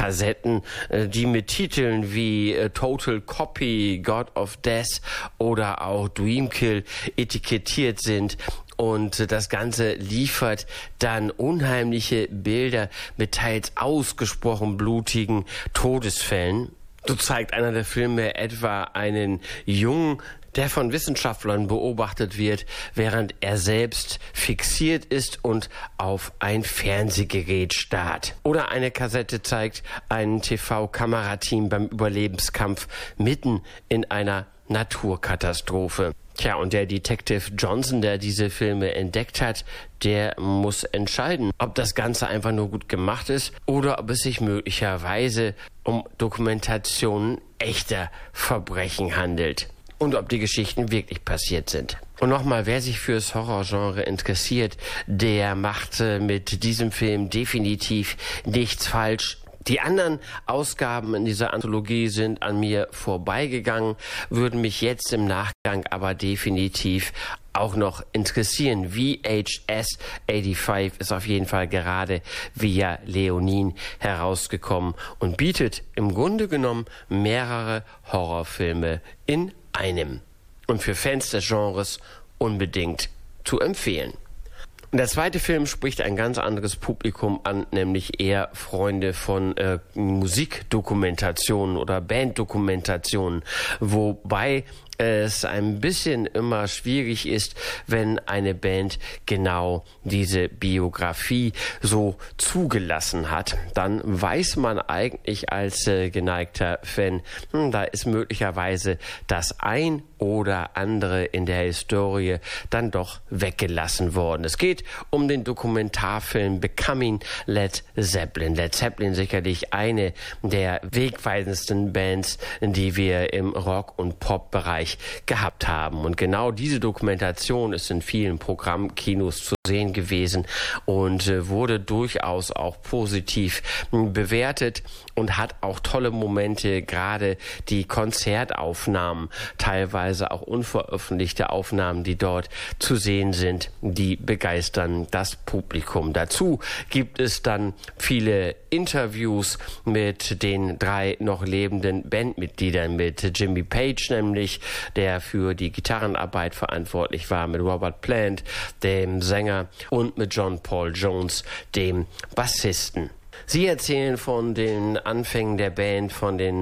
Kassetten, die mit Titeln wie Total Copy, God of Death oder auch Dreamkill etikettiert sind. Und das Ganze liefert dann unheimliche Bilder mit teils ausgesprochen blutigen Todesfällen. So zeigt einer der Filme etwa einen Jungen, der von Wissenschaftlern beobachtet wird, während er selbst fixiert ist und auf ein Fernsehgerät starrt. Oder eine Kassette zeigt ein TV-Kamerateam beim Überlebenskampf mitten in einer Naturkatastrophe. Tja, und der Detective Johnson, der diese Filme entdeckt hat, der muss entscheiden, ob das Ganze einfach nur gut gemacht ist oder ob es sich möglicherweise um Dokumentationen echter Verbrechen handelt. Und ob die Geschichten wirklich passiert sind. Und nochmal, wer sich fürs Horrorgenre interessiert, der macht mit diesem Film definitiv nichts falsch. Die anderen Ausgaben in dieser Anthologie sind an mir vorbeigegangen, würden mich jetzt im Nachgang aber definitiv auch noch interessieren. VHS 85 ist auf jeden Fall gerade via Leonin herausgekommen und bietet im Grunde genommen mehrere Horrorfilme in einem. Und für Fans des Genres unbedingt zu empfehlen. Und der zweite Film spricht ein ganz anderes Publikum an, nämlich eher Freunde von Musikdokumentationen oder Banddokumentationen, wobei es ein bisschen immer schwierig ist, wenn eine Band genau diese Biografie so zugelassen hat. Dann weiß man eigentlich als geneigter Fan, da ist möglicherweise das ein oder andere in der Historie dann doch weggelassen worden. Es geht um den Dokumentarfilm Becoming Led Zeppelin. Led Zeppelin sicherlich eine der wegweisendsten Bands, die wir im Rock- und Pop-Bereich gehabt haben. Und genau diese Dokumentation ist in vielen Programmkinos zu sehen gewesen und wurde durchaus auch positiv bewertet und hat auch tolle Momente, gerade die Konzertaufnahmen, teilweise auch unveröffentlichte Aufnahmen, die dort zu sehen sind, die begeistern das Publikum. Dazu gibt es dann viele Interviews mit den 3 noch lebenden Bandmitgliedern, mit Jimmy Page nämlich, der für die Gitarrenarbeit verantwortlich war, mit Robert Plant, dem Sänger, und mit John Paul Jones, dem Bassisten. Sie erzählen von den Anfängen der Band,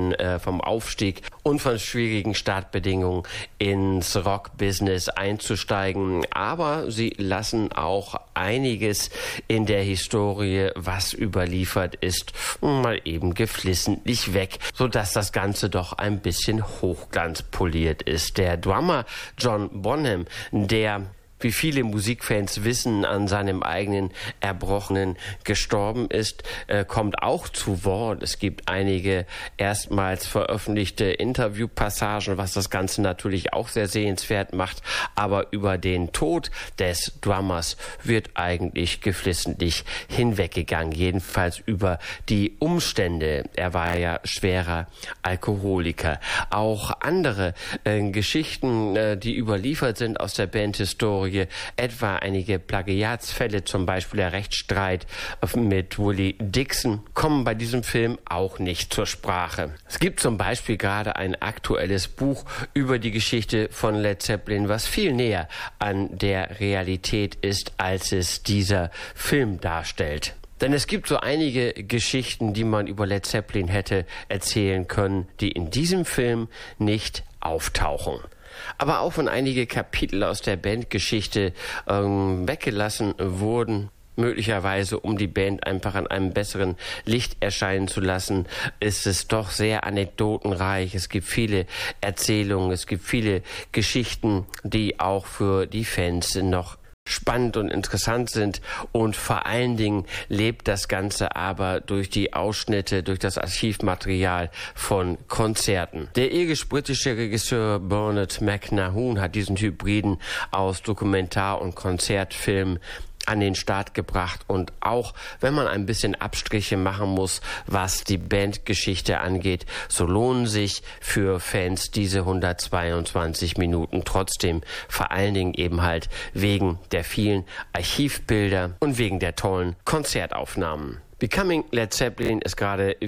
vom Aufstieg und von schwierigen Startbedingungen ins Rock-Business einzusteigen. Aber sie lassen auch einiges in der Historie, was überliefert ist, mal eben geflissentlich weg, sodass das Ganze doch ein bisschen hochglanzpoliert ist. Der Drummer John Bonham, der, wie viele Musikfans wissen, an seinem eigenen Erbrochenen gestorben ist, kommt auch zu Wort. Es gibt einige erstmals veröffentlichte Interviewpassagen, was das Ganze natürlich auch sehr sehenswert macht. Aber über den Tod des Drummers wird eigentlich geflissentlich hinweggegangen. Jedenfalls über die Umstände. Er war ja schwerer Alkoholiker. Auch andere Geschichten, die überliefert sind aus der Bandhistorie, etwa einige Plagiatsfälle, zum Beispiel der Rechtsstreit mit Willie Dixon, kommen bei diesem Film auch nicht zur Sprache. Es gibt zum Beispiel gerade ein aktuelles Buch über die Geschichte von Led Zeppelin, was viel näher an der Realität ist, als es dieser Film darstellt. Denn es gibt so einige Geschichten, die man über Led Zeppelin hätte erzählen können, die in diesem Film nicht auftauchen. Aber auch wenn einige Kapitel aus der Bandgeschichte weggelassen wurden, möglicherweise um die Band einfach an einem besseren Licht erscheinen zu lassen, ist es doch sehr anekdotenreich. Es gibt viele Erzählungen, es gibt viele Geschichten, die auch für die Fans noch spannend und interessant sind, und vor allen Dingen lebt das Ganze aber durch die Ausschnitte, durch das Archivmaterial von Konzerten. Der irisch-britische Regisseur Bernard McNahoon hat diesen Hybriden aus Dokumentar- und Konzertfilm an den Start gebracht, und auch wenn man ein bisschen Abstriche machen muss, was die Bandgeschichte angeht, so lohnen sich für Fans diese 122 Minuten trotzdem, vor allen Dingen eben halt wegen der vielen Archivbilder und wegen der tollen Konzertaufnahmen. Becoming Led Zeppelin ist gerade